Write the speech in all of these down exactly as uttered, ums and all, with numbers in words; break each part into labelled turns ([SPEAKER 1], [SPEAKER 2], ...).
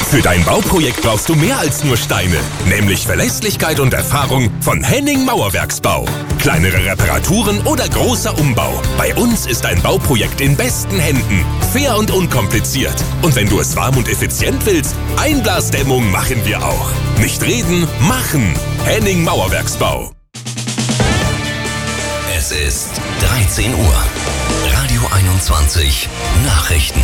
[SPEAKER 1] Für dein Bauprojekt brauchst du mehr als nur Steine, nämlich Verlässlichkeit und Erfahrung von Henning Mauerwerksbau. Kleinere Reparaturen oder großer Umbau. Bei uns ist ein Bauprojekt in besten Händen. Fair und unkompliziert. Und wenn du es warm und effizient willst, Einblasdämmung machen wir auch. Nicht reden, machen. Henning Mauerwerksbau.
[SPEAKER 2] Es ist dreizehn Uhr. Radio einundzwanzig Nachrichten.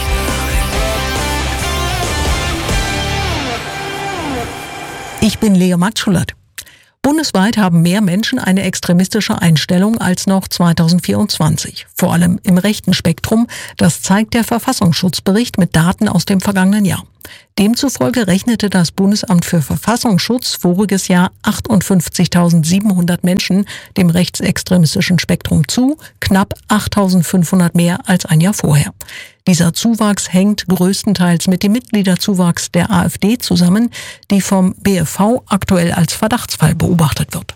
[SPEAKER 3] Ich bin Lea Matschulert. Bundesweit haben mehr Menschen eine extremistische Einstellung als noch zweitausendvierundzwanzig. Vor allem im rechten Spektrum. Das zeigt der Verfassungsschutzbericht mit Daten aus dem vergangenen Jahr. Demzufolge rechnete das Bundesamt für Verfassungsschutz voriges Jahr achtundfünfzigtausendsiebenhundert Menschen dem rechtsextremistischen Spektrum zu, knapp achttausendfünfhundert mehr als ein Jahr vorher. Dieser Zuwachs hängt größtenteils mit dem Mitgliederzuwachs der AfD zusammen, die vom B F V aktuell als Verdachtsfall beobachtet wird.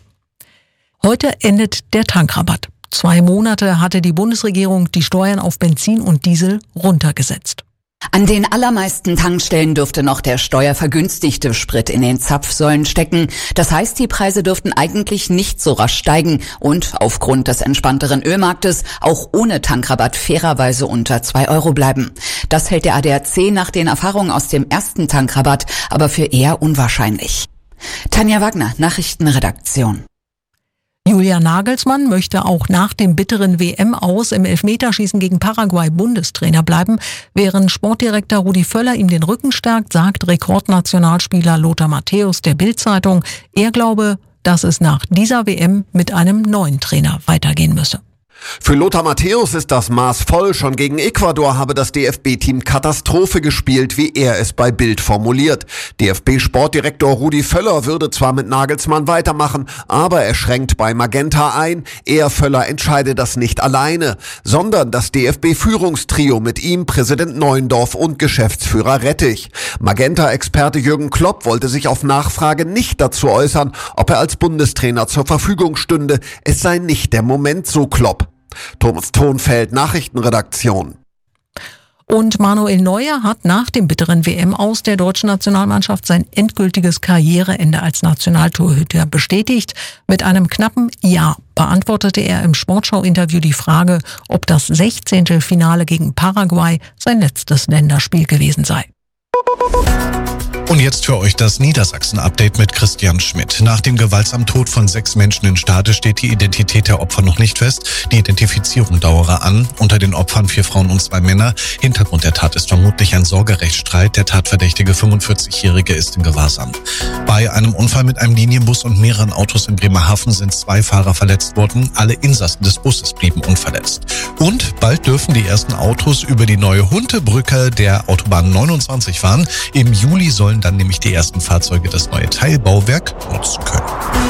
[SPEAKER 3] Heute endet der Tankrabatt. Zwei Monate hatte die Bundesregierung die Steuern auf Benzin und Diesel runtergesetzt.
[SPEAKER 4] An den allermeisten Tankstellen dürfte noch der steuervergünstigte Sprit in den Zapfsäulen stecken. Das heißt, die Preise dürften eigentlich nicht so rasch steigen und aufgrund des entspannteren Ölmarktes auch ohne Tankrabatt fairerweise unter zwei Euro bleiben. Das hält der A D A C nach den Erfahrungen aus dem ersten Tankrabatt aber für eher unwahrscheinlich. Tanja Wagner, Nachrichtenredaktion.
[SPEAKER 3] Julia Nagelsmann möchte auch nach dem bitteren W M-Aus im Elfmeterschießen gegen Paraguay Bundestrainer bleiben. Während Sportdirektor Rudi Völler ihm den Rücken stärkt, sagt Rekordnationalspieler Lothar Matthäus der Bild-Zeitung, er glaube, dass es nach dieser W M mit einem neuen Trainer weitergehen müsse.
[SPEAKER 5] Für Lothar Matthäus ist das Maß voll. Schon gegen Ecuador habe das D F B-Team Katastrophe gespielt, wie er es bei Bild formuliert. D F B-Sportdirektor Rudi Völler würde zwar mit Nagelsmann weitermachen, aber er schränkt bei Magenta ein. Er, Völler, entscheide das nicht alleine, sondern das D F B-Führungstrio mit ihm, Präsident Neuendorf und Geschäftsführer Rettich. Magenta-Experte Jürgen Klopp wollte sich auf Nachfrage nicht dazu äußern, ob er als Bundestrainer zur Verfügung stünde. Es sei nicht der Moment, so Klopp. Thomas Thonfeld, Nachrichtenredaktion.
[SPEAKER 3] Und Manuel Neuer hat nach dem bitteren W M-Aus der deutschen Nationalmannschaft sein endgültiges Karriereende als Nationaltorhüter bestätigt. Mit einem knappen Ja beantwortete er im Sportschau-Interview die Frage, ob das sechzehnte Finale gegen Paraguay sein letztes Länderspiel gewesen sei.
[SPEAKER 6] Und jetzt für euch das Niedersachsen-Update mit Christian Schmidt. Nach dem gewaltsamen Tod von sechs Menschen in Stade steht die Identität der Opfer noch nicht fest. Die Identifizierung dauere an. Unter den Opfern vier Frauen und zwei Männer. Hintergrund der Tat ist vermutlich ein Sorgerechtsstreit. Der tatverdächtige fünfundvierzigjährige ist in Gewahrsam. Bei einem Unfall mit einem Linienbus und mehreren Autos in Bremerhaven sind zwei Fahrer verletzt worden. Alle Insassen des Busses blieben unverletzt. Und bald dürfen die ersten Autos über die neue Huntebrücke der Autobahn neunundzwanzig fahren. Im Juli sollen dann nämlich die ersten Fahrzeuge das neue Teilbauwerk nutzen können.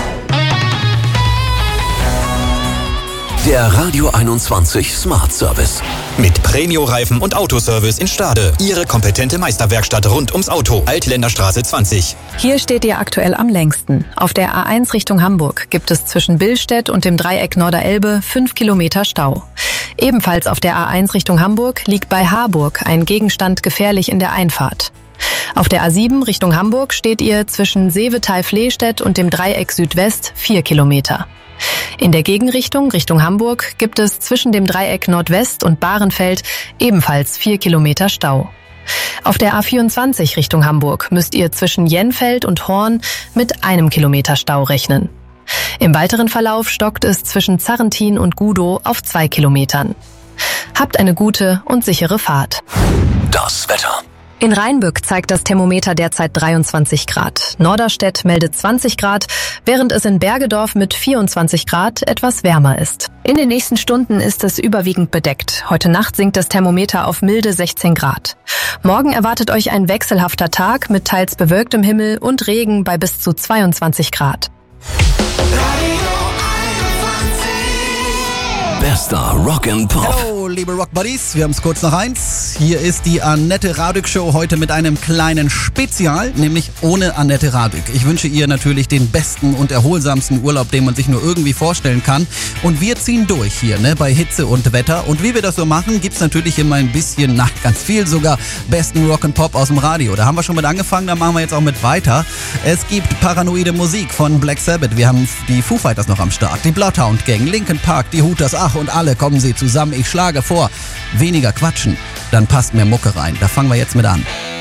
[SPEAKER 2] Der Radio einundzwanzig Smart Service.
[SPEAKER 7] Mit Premio-Reifen und Autoservice in Stade. Ihre kompetente Meisterwerkstatt rund ums Auto. Altländerstraße zwanzig.
[SPEAKER 8] Hier steht ihr aktuell am längsten. Auf der A eins Richtung Hamburg gibt es zwischen Billstedt und dem Dreieck Norderelbe fünf Kilometer Stau. Ebenfalls auf der A eins Richtung Hamburg liegt bei Harburg ein Gegenstand gefährlich in der Einfahrt. Auf der A sieben Richtung Hamburg steht ihr zwischen Seevetal-Flehstedt und dem Dreieck Südwest vier Kilometer. In der Gegenrichtung Richtung Hamburg gibt es zwischen dem Dreieck Nordwest und Bahrenfeld ebenfalls vier Kilometer Stau. Auf der A vierundzwanzig Richtung Hamburg müsst ihr zwischen Jenfeld und Horn mit einem Kilometer Stau rechnen. Im weiteren Verlauf stockt es zwischen Zarrentin und Gudow auf zwei Kilometern. Habt eine gute und sichere Fahrt.
[SPEAKER 2] Das Wetter.
[SPEAKER 8] In Rheinbück zeigt das Thermometer derzeit dreiundzwanzig Grad. Norderstedt meldet zwanzig Grad, während es in Bergedorf mit vierundzwanzig Grad etwas wärmer ist. In den nächsten Stunden ist es überwiegend bedeckt. Heute Nacht sinkt das Thermometer auf milde sechzehn Grad. Morgen erwartet euch ein wechselhafter Tag mit teils bewölktem Himmel und Regen bei bis zu zweiundzwanzig Grad.
[SPEAKER 2] Best Mister Rock'n'Pop.
[SPEAKER 9] Hallo, liebe Rock Buddies, wir haben es kurz nach eins. Hier ist die Annette Radig Show heute mit einem kleinen Spezial, nämlich ohne Annette Radig. Ich wünsche ihr natürlich den besten und erholsamsten Urlaub, den man sich nur irgendwie vorstellen kann. Und wir ziehen durch hier, ne, bei Hitze und Wetter. Und wie wir das so machen, gibt's natürlich immer ein bisschen, na, ganz viel sogar, besten Rock'n'Pop aus dem Radio. Da haben wir schon mit angefangen, da machen wir jetzt auch mit weiter. Es gibt paranoide Musik von Black Sabbath. Wir haben die Foo Fighters noch am Start, die Bloodhound Gang, Linkin Park, die Hooters, ach und alle kommen sie zusammen. Ich schlage vor, weniger quatschen, dann passt mehr Mucke rein. Da fangen wir jetzt mit an.